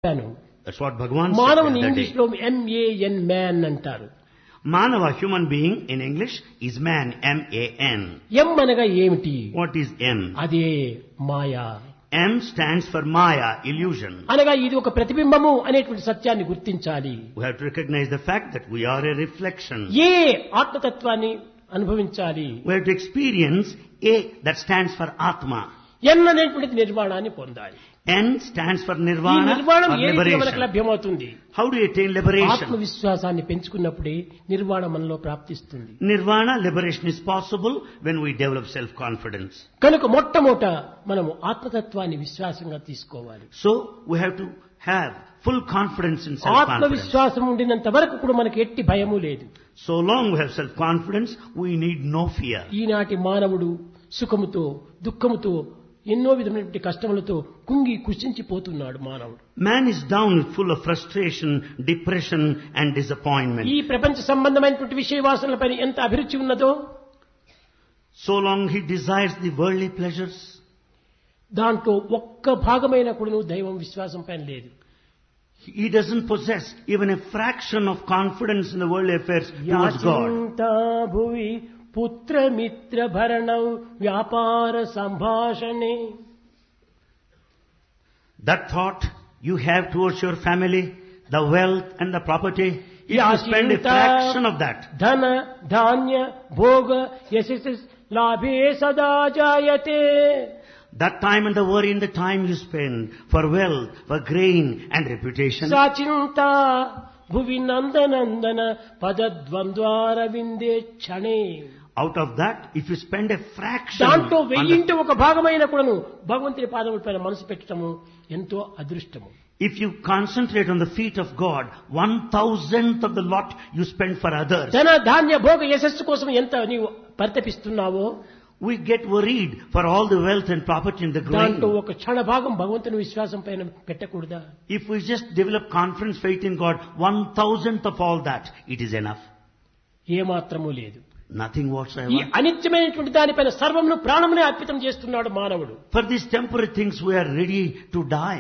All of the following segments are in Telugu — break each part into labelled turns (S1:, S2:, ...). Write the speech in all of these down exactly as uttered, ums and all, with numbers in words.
S1: That's what Bhagavan said
S2: మానవుని
S1: the other
S2: ఇంగ్లీష్
S1: day.
S2: లో ఎంఏఎన్ మ్యాన్ అంటారు.
S1: Manava, human being, in English, is man, M A N.
S2: ఎం అనగా ఏమిటి?
S1: What is M?
S2: అదే మాయా.
S1: M stands for Maya, illusion.
S2: అనగా ఇది ఒక ప్రతిబింబము అనేటువంటి సత్యాన్ని గుర్తించాలి.
S1: We have to recognize the fact that we are a reflection.
S2: ఏ ఆత్మతత్వాన్ని అనుభవించాలి.
S1: We have to experience A, that stands for Atma.
S2: ఎన్ అనేటువంటిది నిర్వాణాన్ని పొందాలి.
S1: N stands for
S2: ఈ
S1: Nirvana
S2: నిర్వాణం
S1: or
S2: ఏ రీతిగా మనకు
S1: liberation.
S2: లభ్యమవుతుంది?
S1: How do you attain liberation?
S2: ఆత్మవిశ్వాసాన్ని పెంచుకున్నప్పుడే నిర్వాణం మనలో ప్రాప్తిస్తుంది.
S1: Nirvana, liberation is possible when we develop self-confidence.
S2: కనుక మొట్టమొదట మనము ఆత్మతత్వాన్ని విశ్వాసంగా తీసుకోవాలి.
S1: So, we have to have full confidence in self-confidence.
S2: ఆత్మవిశ్వాసం ఉండినంత వరకు కూడా మనకి ఎట్టి భయము లేదు.
S1: So long we have self-confidence, we need no fear.
S2: ఈనాటి మానవుడు సుఖముతో దుఃఖముతో ఎన్నో విధమైనటువంటి కష్టములతో కుంగి కుషించిపోతున్నాడు మానవుడు.
S1: Man is down, full of frustration, depression and disappointment.
S2: ఈ ప్రపంచ సంబంధమైనటువంటి విషయ వాసనలపై ఎంత అభిరుచి ఉన్నదో,
S1: So long he desires the worldly pleasures.
S2: దాంట్లో ఒక్క భాగమైన కూడా దైవం విశ్వాసం పైన లేదు.
S1: He doesn't possess even a fraction of confidence in the worldly affairs towards God.
S2: యాచింతా భువి పుత్రమిత్ర భరణం వ్యాపార సంభాషణే.
S1: That thought you have towards your family, the wealth and the property, if you spend a fraction of that,
S2: ధన ధాన్య భోగ యశస్ లాభే సదా జాయతే.
S1: that time and the worry and the time you spend for wealth, for gain and reputation,
S2: సాచింత Bhuvi నందనందన పదద్వంద్వార విందే క్షణే.
S1: out of that, if you spend a fraction
S2: దాంట్లో
S1: on the,
S2: వెయ్యింటి ఒక భాగమైన కూడాను భగవంతుని పాదముల పైన మనసు పెట్టడము ఎంతో అదృష్టము.
S1: if you concentrate on the feet of God, one thousandth of the lot you spend for others,
S2: ధన ధాన్య భోగ యశస్సు కోసం ఎంత నీవు పరితపిస్తున్నావో,
S1: we get worried for all the wealth and property in the
S2: దాంట్లో
S1: grain.
S2: ఒక క్షణ భాగం భగవంతుని విశ్వాసం పైన పెట్టకూడదా?
S1: If we just develop confidence, faith in God, one thousandth of all that, it is enough.
S2: ఏమాత్రము లేదు.
S1: Nothing
S2: ఈ
S1: whatsoever.
S2: అనిత్యమైనటువంటి దానిపైన సర్వమును ప్రాణమునే అర్పితం చేస్తున్నాడు మానవుడు.
S1: For these temporary things we are ready to die.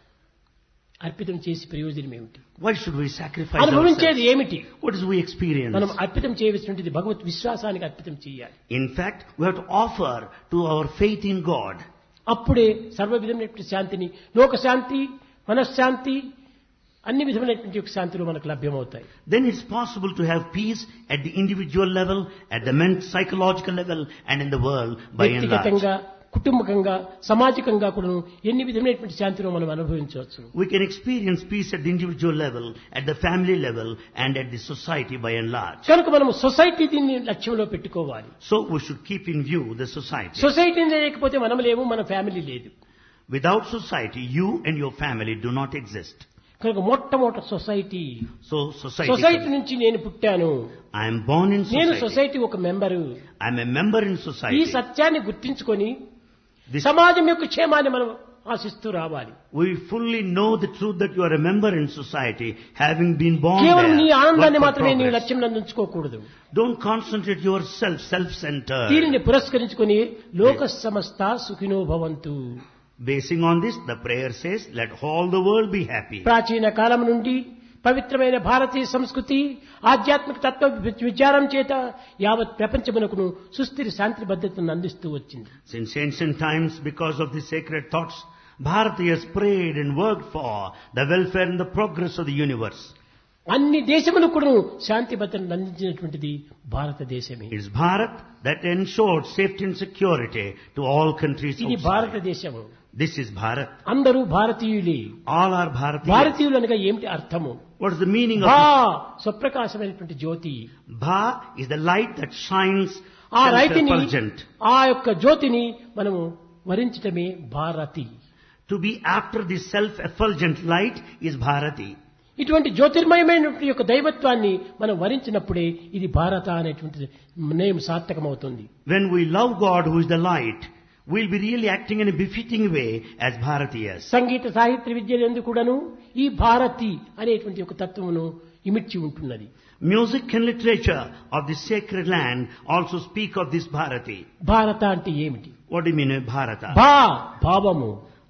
S2: అర్పితం చేసి ప్రయోజనం ఏమిటి?
S1: Why should we sacrifice
S2: అనుభవించేది
S1: ourselves?
S2: ఏమిటి?
S1: What is we experience?
S2: మనం అర్పితం చేయవలసినది భగవత్ విశ్వాసానికి అర్పితం చేయాలి.
S1: In fact, we have to offer to our faith in God.
S2: అప్పుడే సర్వ విధమైనటువంటి శాంతిని, లోక శాంతి, మనశ్శాంతి, అన్ని విధమైనటువంటి యొక్క శాంతులు మనకు లభ్యమవుతాయి.
S1: Then it's possible to have peace at the individual level, at the mental, psychological level, and in the world by and large.
S2: వ్యక్తిగతంగా, కుటుంబకంగా, సామాజికంగా కూడా ఎన్ని విధమైనటువంటి శాంతిని మనం అనుభవించవచ్చు.
S1: We can experience peace at the individual level, at the family level, and at the society by and large.
S2: కనుక మనం సొసైటీ దీన్ని లక్ష్యంలో పెట్టుకోవాలి.
S1: So we should keep in view the society.
S2: Society లేకపోతే మనం లేము, మన ఫ్యామిలీ లేదు.
S1: Without society, you and your family do not exist.
S2: కనుక మొట్టమొదటి సొసైటీ.
S1: So society.
S2: సొసైటీ నుంచి నేను పుట్టాను,
S1: I am born in
S2: నేను
S1: society.
S2: సొసైటీ ఒక member.
S1: I am a member in
S2: ఈ
S1: society.
S2: సత్యాన్ని గుర్తించుకొని
S1: This,
S2: సమాజం యొక్క క్షేమాన్ని మనం ఆశిస్తూ రావాలి.
S1: we fully know the truth that you are a member in society, having been born
S2: కేవలం నీ
S1: there.
S2: ఆనందాన్ని
S1: work for
S2: మాత్రమే నీ
S1: progress.
S2: లక్ష్యం నందించుకోకూడదు.
S1: Don't concentrate yourself, self-centered.
S2: దీనిని పురస్కరించుకొని లోక సమస్త సుఖినో భవంతు.
S1: Basing on this, the prayer says, let all the world be happy.
S2: ప్రాచీన కాలం నుండి పవిత్రమైన భారతీయ సంస్కృతి ఆధ్యాత్మిక తత్వ విచారం చేత యావత్ ప్రపంచమునకును సుస్థిర శాంతి భద్రతను అందిస్తూ వచ్చింది.
S1: Since ancient times, because of the sacred thoughts, Bharati has prayed and worked for the welfare and the progress of the universe.
S2: అన్ని దేశములకు శాంతి భద్రతను అందించినటువంటిది భారతదేశమే.
S1: It is Bharat that ensured safety and security to all countries
S2: ఇది
S1: outside.
S2: భారతదేశము.
S1: This is Bharat.
S2: అందరూ భారతీయులే.
S1: All are Bharatiyas.
S2: భారతీయులు అనగా ఏమిటి అర్థము?
S1: What is the meaning of
S2: భా
S1: this?
S2: స్వప్రకాశమైనటువంటి Jyothi.
S1: Bha is the light that shines
S2: ఆ రైతిని,
S1: self-effulgent.
S2: ఆ యొక్క జ్యోతిని మనము వరించటమే Bharati.
S1: To be after the self-effulgent light is Bharati.
S2: ఇటువంటి జ్యోతిర్మయమైనటువంటి యొక్క దైవత్వాన్ని మనం వరించినప్పుడే ఇది భారత అనేటువంటి name సార్థకమవుతుంది.
S1: When we love God who is the light, we'll be really acting in a befitting way as Bharatiyas.
S2: సంగీత సాహిత్య విద్యలందు కూడాను ఈ భారతి అనేటువంటి ఒక తత్వమును ఇమిడ్చి ఉంటున్నది.
S1: Music and literature of the sacred land also speak of this Bharati.
S2: భారత అంటే ఏమిటి?
S1: What do you mean by Bharata?
S2: భా భావము,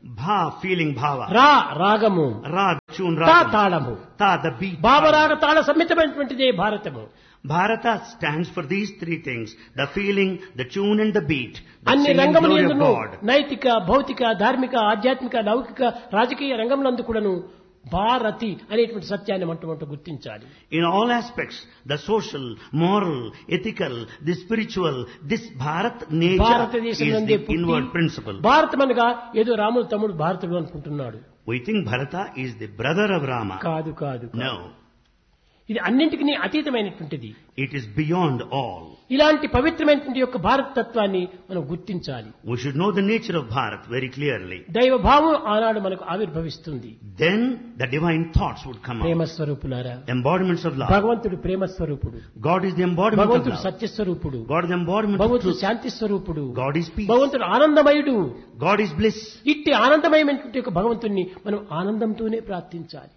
S1: Bha, feeling bhava.
S2: రా రాగము,
S1: Ra, tune,
S2: తా
S1: ragam.
S2: తాళము.
S1: Ta, the beat.
S2: భావరాగ Tala సమ్మితమైనటువంటిదే Bharatamu.
S1: Bharata stands for these three things: the feeling, the tune and the beat. The
S2: అన్ని
S1: singing
S2: రంగముల
S1: glory of
S2: యందును
S1: God.
S2: నైతిక, భౌతిక, ధార్మిక, ఆధ్యాత్మిక, లౌకిక, రాజకీయ రంగములందు కూడాను భారతి అనేటువంటి సత్యాన్ని మొట్టమొదట గుర్తించాలి.
S1: In all aspects, the social, moral, ethical, the spiritual, this Bharat nature
S2: భారతదేశం
S1: is
S2: నందే
S1: the
S2: పుట్టి
S1: inward principle.
S2: భారతం అనగా ఏదో రాముడు తమ్ముడు భారతుడు అనుకుంటున్నాడు.
S1: We think Bharata is the brother of Rama.
S2: కాదు కాదు కాదు.
S1: No,
S2: ఇది అన్నింటికి అతీతమైనటువంటిది.
S1: it is beyond all.
S2: ఇలాంటి పవిత్రమైనటువంటి యొక్క భారత తత్వాన్ని మనం గుర్తించాలి.
S1: We should know the nature of Bharat very clearly.
S2: దైవ భావం ఆనాడు మనకు ఆవిర్భవిస్తుంది.
S1: Then the divine thoughts would come
S2: Prema
S1: out.
S2: స్వరూపులారా,
S1: Embodiments of love.
S2: భగవంతుడు ప్రేమ స్వరూపుడు,
S1: God is the embodiment of
S2: భగవంతుడు
S1: love.
S2: సత్య స్వరూపుడు,
S1: God is the embodiment of
S2: భగవంతుడు
S1: truth.
S2: శాంతి స్వరూపుడు,
S1: God is peace.
S2: భగవంతుడు ఆనందమయుడు.
S1: God is bliss.
S2: ఇట్టి ఆనందమయమైనటువంటి యొక్క భగవంతుణ్ణి మనం ఆనందంతోనే ప్రార్థించాలి.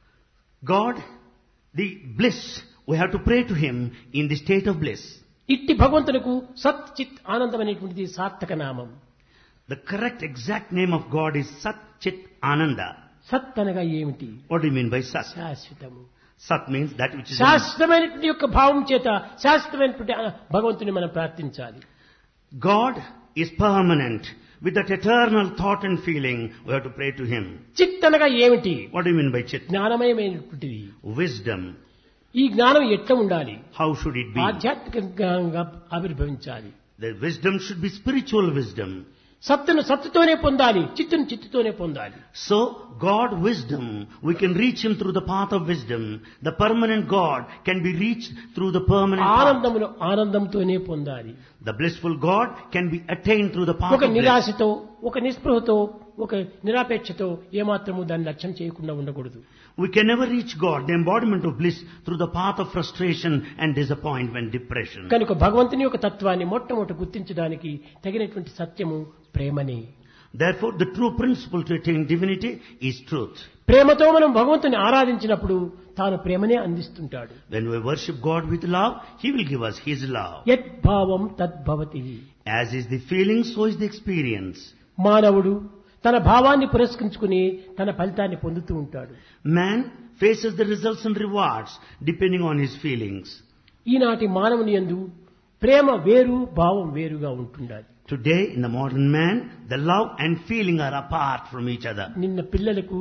S1: God, the bliss, we have to pray to Him in the state of bliss.
S2: ఇట్టి భగవంతునకు సత్ చిత్ ఆనందం అనేటువంటిది సార్థక నామం.
S1: The correct exact name of God is Sat Chit Ananda.
S2: సత్ అనగా ఏమిటి?
S1: What do you mean by Sat?
S2: శాశ్వతము.
S1: Sat means that which is
S2: శాశ్వతమైనటువంటి యొక్క భావం చేత శాశ్వతమైనటువంటి భగవంతుని మనం ప్రార్థించాలి.
S1: God is permanent. With that eternal thought and feeling, we have to pray to Him.
S2: చిత్ అనగా ఏమిటి?
S1: What do you mean by Chit?
S2: జ్ఞానమయమైనటువంటిది.
S1: Wisdom.
S2: ఈ జ్ఞానం ఎట్లా ఉండాలి?
S1: How should it be?
S2: ఆధ్యాత్మికంగా ఆవిర్భవించాలి.
S1: The wisdom should be spiritual wisdom.
S2: సత్తును సత్తుతోనే పొందాలి, చిత్తును చిత్తుతోనే పొందాలి.
S1: So, God wisdom, we can reach Him through the path of wisdom. The permanent God can be reached through the permanent path.
S2: ఆనందమును ఆనందంతోనే పొందాలి.
S1: The blissful God can be attained through the path
S2: ఒక
S1: of bliss.
S2: నిరాశతో, ఒక నిస్పృహతో, ఒక నిరాపేక్షతో ఏమాత్రము దాన్ని లక్ష్యం చేయకుండా ఉండకూడదు.
S1: We can never reach God, the embodiment of bliss, through the path of frustration and disappointment, depression.
S2: కనుక భగవంతుని యొక్క తత్వాన్ని మొట్టమొదటి గుర్తించడానికి తగినటువంటి సత్యము ప్రేమని.
S1: Therefore, the true principle to attain divinity is truth.
S2: ప్రేమతో మనం భగవంతుని ఆరాధించినప్పుడు తాను ప్రేమనే అందిస్తుంటాడు.
S1: When we worship God with love, He will give us His love.
S2: యద్భావం తద్భవతి.
S1: As is the feeling, so is the experience.
S2: మానవుడు తన భావాన్ని పురస్కరించుకుని తన ఫలితాన్ని పొందుతూ ఉంటాడు.
S1: Man faces the results and rewards depending on his feelings.
S2: ఈనాటి మానవుని యందు ప్రేమ వేరు, భావం వేరుగా ఉంటుండాలి.
S1: Today, in the modern man, the love and feeling are apart from each other.
S2: నిన్న పిల్లలకు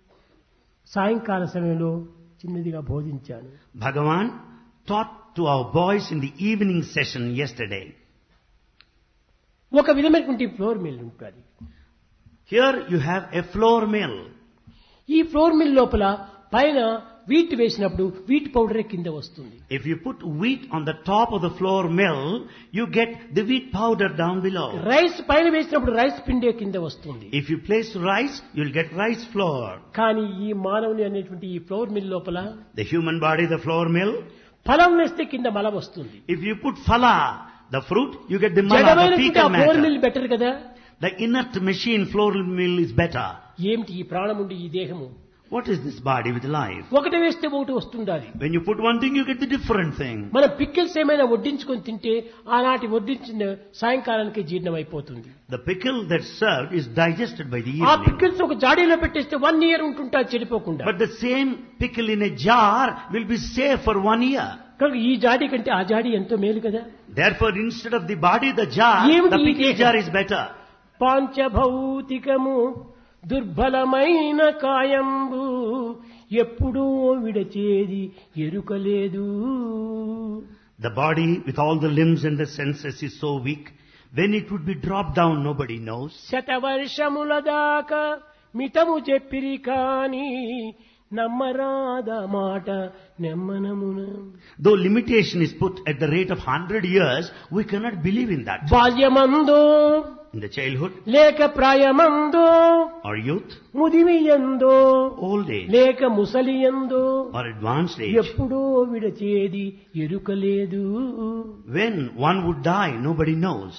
S2: సాయంకాల సమయంలో చిన్నదిగా బోధించాను.
S1: Bhagavan taught to our boys in the evening session yesterday.
S2: ఒక విధమైనటువంటి ఫ్లోర్ మిల్ ఉంటుంది.
S1: Here you have a flour mill.
S2: ఈ ఫ్లోర్ మిల్ లోపల పైన వీట్ వేసినప్పుడు వీట్ పౌడరే కింద వస్తుంది.
S1: If you put wheat on the top of the flour mill, you get the wheat powder down below.
S2: Rice పైన వేసినప్పుడు రైస్ పిండే కింద వస్తుంది.
S1: If you place rice, you'll get rice flour.
S2: కానీ ఈ మానవుని అనేటువంటి ఈ ఫ్లోర్ మిల్ లోపల
S1: The human body, the flour mill,
S2: ఫలం వేస్తే కింద మల వస్తుంది.
S1: if you put phala, the fruit, you get the mala, the
S2: జడమైనటువంటి ఆ
S1: fecal
S2: floor
S1: matter.
S2: Mill better కదా.
S1: The inert machine, floral mill, is better.
S2: ఏమిటి ఈ ప్రాణముండి ఈ దేహము?
S1: What is this body with life?
S2: ఒకటి వేస్తే ఒకటి వస్తుండాలి.
S1: When you put one thing, you get the different thing.
S2: మనం పిక్కిల్స్ ఏమైనా వడ్డించుకొని తింటే ఆనాటి వడ్డించిన సాయంకాలానికి జీర్ణం అయిపోతుంది.
S1: The pickle that's served is digested by the
S2: ఆ
S1: evening.
S2: పిక్కిల్స్ ఒక జాడీలో పెట్టేస్తే వన్ ఇయర్ ఉంటుంటా చెడిపోకుండా.
S1: But the same pickle in a jar will be safe for one year.
S2: కనుక ఈ జాడీ కంటే ఆ జాడీ ఎంతో మేలు కదా.
S1: Therefore, instead of the body, the jar,
S2: ఏమిటి
S1: the
S2: ఈ
S1: pickle
S2: దేహం?
S1: jar is better.
S2: పాంచభౌతికము దుర్బలమైన కాయంబు ఎప్పుడూ విడచేది ఎరుకలేదు.
S1: The body with all the limbs and the senses is so weak. When it would be dropped down, nobody knows.
S2: శతవర్షముల దాకా మితము చెప్పిరి కాని నమ్మరాద మాట నెమ్మనమున.
S1: Though limitation is put at the rate of hundred years, we cannot believe in that.
S2: బాల్యమందో
S1: In the childhood
S2: లేక ప్రాయమందో
S1: or youth,
S2: ముదిమియందో
S1: old age
S2: లేక ముసలియందో
S1: or advanced age,
S2: ఎప్పుడో విడచేది ఎరుకలేదు.
S1: when one would die, nobody knows.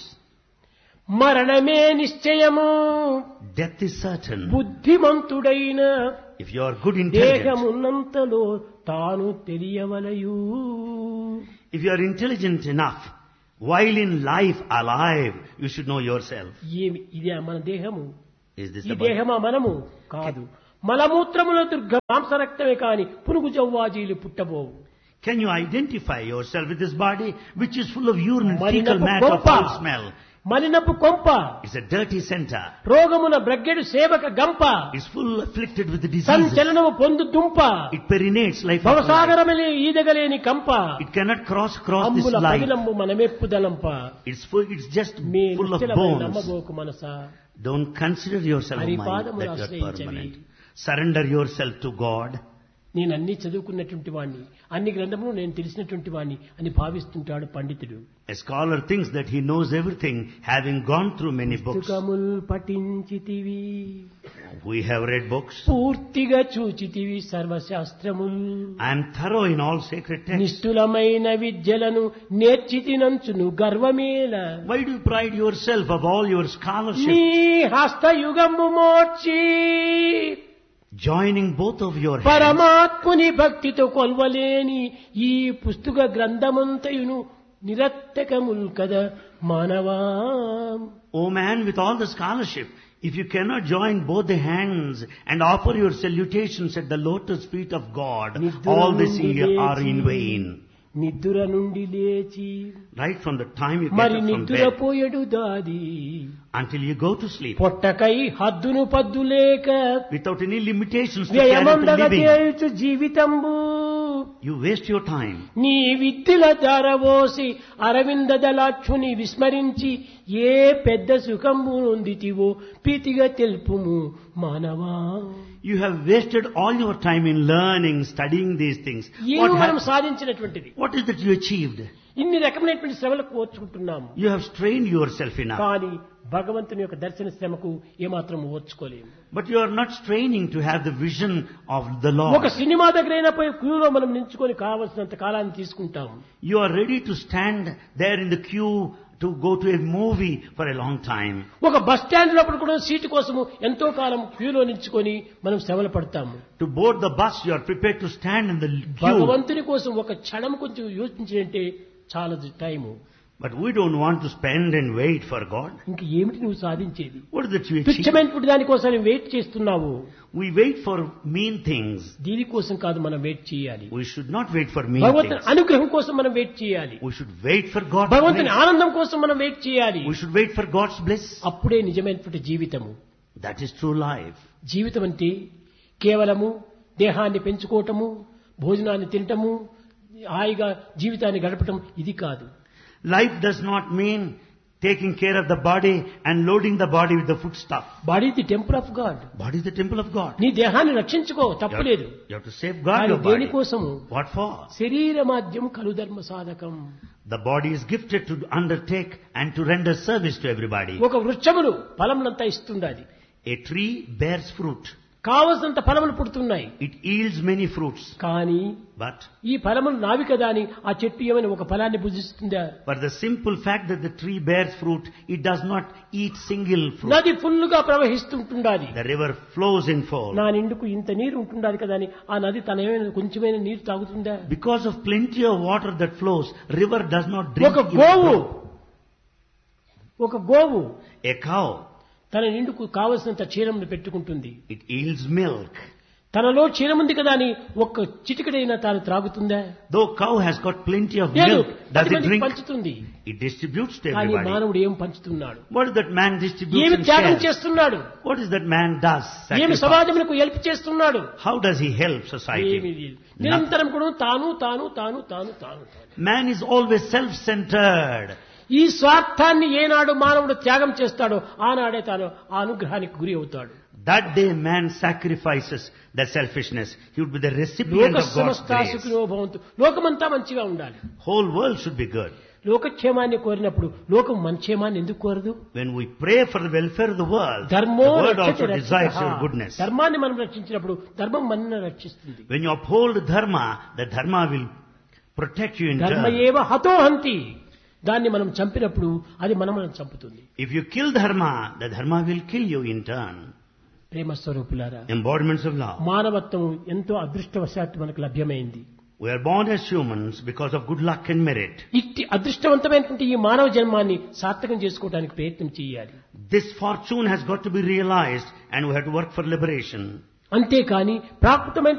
S2: మరణమే నిశ్చయము
S1: Death is certain.
S2: బుద్ధిమంతుడైన
S1: If you are good intelligent,
S2: దేహమున్నంతలో తాను తెలియవలయు.
S1: if you are intelligent enough, while in life alive, you should know yourself.
S2: ఏమి ఇదే మన దేహము?
S1: Is this
S2: ఈ
S1: the body?
S2: దేహమా మనము కాదు. మలమూత్రముల దుర్గ మాంసరక్తమే కాని పునుగు జవ్వాజీలు పుట్టబోవు.
S1: Can you identify yourself with this body which is full of urine and fecal
S2: మలినపు
S1: matter,
S2: కొంప.
S1: foul smell?
S2: మలినపు కొంప.
S1: It's a dirty center.
S2: రోగమున బ్రగ్గెడు సేవక గంప.
S1: It's full afflicted with the diseases.
S2: సంచలనము పొందు దుంప.
S1: It perinates life after life.
S2: భవసాగరమలే ఈదగలేని కంప.
S1: It cannot cross across this
S2: అంబుల
S1: life.
S2: పదిలంబు మనమెప్పుదలంప.
S1: It's full, it's just
S2: me
S1: full of
S2: నిశ్చలమైన
S1: bones.
S2: నమ్మబోకు Manasa.
S1: Don't consider yourself
S2: Hari
S1: a mind
S2: పాదములు
S1: that you're
S2: ఆశ్రయించవి.
S1: permanent. Surrender yourself to God.
S2: నేను అన్ని చదువుకున్నటువంటి వాణ్ణి, అన్ని గ్రంథములు నేను తెలిసినటువంటి వాణ్ణి అని భావిస్తుంటాడు పండితుడు.
S1: A scholar thinks that he knows everything, having gone through many books.
S2: పుస్తకముల్ పఠించితివి,
S1: We have read books.
S2: పూర్తిగా చూచితివి సర్వశాస్త్రముల్.
S1: I am thorough in all sacred texts.
S2: నిష్ఠులమైన విద్యలను నేర్చితినంచును గర్వమేల.
S1: Why do you pride yourself of all your scholarship?
S2: నీ హస్తయుగము మోర్చి
S1: Joining both of your hands.
S2: పరమాత్ముని భక్తితో కొల్వలేని ఈ పుస్తక గ్రంథమంతయును నిరత్తకముల్ కదా మానవా.
S1: O man with all the scholarship, if you cannot join both the hands and offer your salutations at the lotus feet of God, all this are in vain.
S2: నిద్ర నుండి లేచి
S1: Right from the time you get
S2: మరి
S1: up from
S2: నిద్ర
S1: bed
S2: పోయడు దాది.
S1: until you go to sleep,
S2: పొట్టకై హద్దును పద్దు లేక
S1: without any limitations to carry out the
S2: వ్యయమందగ
S1: living,
S2: చేయుచు జీవితంబు.
S1: you waste your time.
S2: నీ విద్యుల ధారవోసి అరవింద దళాక్షుని విస్మరించి ఏ పెద్ద సుఖంబు నొందితివో ప్రీతిగా తెలుపుము మానవా.
S1: You have wasted all your time in learning, studying these things.
S2: ఏమి
S1: What,
S2: మనం
S1: hap-
S2: సాధించినటువంటిది?
S1: what is that you achieved?
S2: ఇన్ని రకమైనటువంటి శ్రమలకు ఓర్చుకుంటున్నాము.
S1: You have strained yourself enough,
S2: కానీ భగవంతుని యొక్క దర్శన శ్రమకు ఏమాత్రం ఓర్చుకోలేము.
S1: but you are not straining to have the vision of the
S2: ఒక
S1: Lord.
S2: సినిమా దగ్గరైనా పోయి క్యూలో మనం నిల్చుకొని కావలసినంత కాలాన్ని తీసుకుంటాము.
S1: You are ready to stand there in the queue to go to a movie for a long time.
S2: ఒక బస్ స్టాండ్ లోపల కూడా సీటు కోసము ఎంతో కాలం క్యూలో నిల్చుకొని మనం శ్రమలు పడతాము.
S1: To board the bus, you are prepared to stand in the queue.
S2: భగవంతుని కోసం ఒక క్షణం కొంచెం యోచించాలంటే చాలా time.
S1: But we don't want to spend and wait for God.
S2: ఇంక ఏమిటి నువ్వు సాధించేది?
S1: What is that you achieve?
S2: తుచ్చమైనటువంటి దానికోసం వెయిట్ చేస్తున్నావు.
S1: We wait for mean things.
S2: దీనికోసం కాదు మనం వెయిట్ చేయాలి.
S1: We should not wait for mean
S2: భగవంతుని
S1: things.
S2: అనుగ్రహం కోసం మనం వెయిట్ చేయాలి.
S1: We should wait for God's
S2: భగవంతుని
S1: bliss.
S2: ఆనందం కోసం మనం వెయిట్ చేయాలి.
S1: We should wait for God's bliss.
S2: అప్పుడే నిజమైనటువంటి జీవితము.
S1: That is true life.
S2: జీవితం అంటే కేవలము దేహాన్ని పెంచుకోవటము, భోజనాన్ని తినటము, హాయిగా జీవితాన్ని గడపటం ఇది కాదు.
S1: Life does not mean taking care of the body and loading the body with the food stuff.
S2: Body the temple of God.
S1: Body is the temple of God.
S2: నీ దేహాన్ని రక్షించుకో,
S1: You have,
S2: తప్పులేదు.
S1: you have to safeguard
S2: కానీ
S1: your body.
S2: దేనికోసము?
S1: What for?
S2: శరీర మాధ్యం కలు ధర్మ సాధకం.
S1: The body is gifted to undertake and to render service to everybody.
S2: ఒక వృక్షములు ఫలములంతా ఇస్తుండాది.
S1: A tree bears fruit.
S2: కావలసినంత ఫలములు పుడుతున్నాయి.
S1: It yields many fruits.
S2: కానీ
S1: But
S2: ఈ ఫలములు నావి కదా అని ఆ చెట్టు ఏమైనా ఒక ఫలాన్ని భుజిస్తుందా?
S1: for the simple fact that the tree bears fruit, it does not eat single fruit.
S2: నది ఫుల్లుగా ప్రవహిస్తుంటుండాది.
S1: The river flows in full.
S2: నా నిండుకు ఇంత నీరు ఉంటుండాది కదా అని ఆ నది తన ఏమైనా కొంచెమైన నీరు తాగుతుందా?
S1: Because of plenty of water that flows, river does not drink.
S2: ఒక
S1: even
S2: గోవు
S1: drop.
S2: ఒక గోవు
S1: A cow,
S2: తన నిండుకు కావలసినంత క్షీరమును పెట్టుకుంటుంది.
S1: it yields milk.
S2: తనలో క్షీరముంది కదా అని ఒక్క చిటికడైనా తాను త్రాగుతుందా?
S1: Though cow has got plenty of
S2: లేదు,
S1: milk, does
S2: పది
S1: it
S2: మందికి
S1: drink?
S2: పంచుతుంది.
S1: It distributes to
S2: కానీ
S1: everybody.
S2: మానవుడు ఏం పంచుతున్నాడు?
S1: What is that man distributes
S2: ఏమి
S1: and
S2: త్యాగం
S1: shares?
S2: చేస్తున్నాడు?
S1: What is that man does?
S2: ఏమి
S1: Sacrifice.
S2: సమాజములకు హెల్ప్ చేస్తున్నాడు?
S1: How does he help
S2: ఏమి
S1: society?
S2: లేదు. నిరంతరం కూడా తాను తాను తాను తాను తాను తాను.
S1: Man is always self-centered.
S2: ఈ స్వార్థాన్ని ఏనాడు మానవుడు త్యాగం చేస్తాడో ఆనాడే తాను ఆ అనుగ్రహానికి గురి అవుతాడు.
S1: That day man sacrifices that selfishness. He would be the recipient
S2: లోక
S1: of God's
S2: సమస్త
S1: grace.
S2: సుఖినో భవంతు. లోకమంతా మంచిగా ఉండాలి.
S1: Whole world should be good.
S2: లోకక్షేమాన్ని కోరినప్పుడు లోకం మన క్షేమాన్ని ఎందుకు కోరదు?
S1: When we pray for the welfare of the world, the
S2: ధర్మో
S1: world
S2: రక్షతి
S1: also desires your
S2: రక్షితః.
S1: goodness.
S2: ధర్మాన్ని మనం రక్షించినప్పుడు ధర్మం మనల్ని రక్షిస్తుంది.
S1: When you uphold dharma, the dharma will protect you in
S2: ధర్మ
S1: turn.
S2: ఏవ హతో హంతి. దాన్ని మనం చంపినప్పుడు అది మనం మనం చంపుతుంది.
S1: If you kill dharma, the dharma will kill you in turn.
S2: ప్రేమ స్వరూపులారా,
S1: Embodiments of love.
S2: మానవత్వం ఎంతో అదృష్టవశాత్తు మనకు లభ్యమైంది.
S1: We are born as humans because of good luck and merit.
S2: ఇట్టి అదృష్టవంతమైనటువంటి ఈ మానవ జన్మాన్ని సార్థకం చేసుకోవడానికి ప్రయత్నం చేయాలి.
S1: This fortune has got to be realized and we have to work for liberation.
S2: అంతేకాని ప్రాకృతమైన